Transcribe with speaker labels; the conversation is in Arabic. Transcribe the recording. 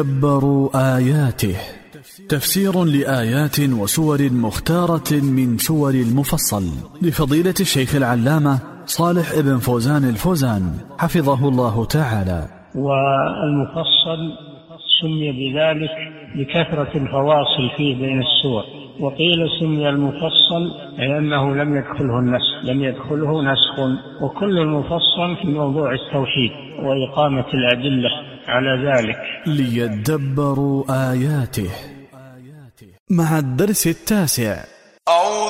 Speaker 1: دبروا آياته. تفسير لآيات وسور مختارة من سور المفصل لفضيلة الشيخ العلامة صالح ابن فوزان الفوزان حفظه الله تعالى.
Speaker 2: والمفصل سمي بذلك لكثرة الفواصل فيه بين السور، وقيل سمي المفصل لأنه لم يدخله نسخ، وكل المفصل في موضوع التوحيد وإقامة الأدلة على ذلك.
Speaker 1: ليدبروا آياته. مع الدرس 9.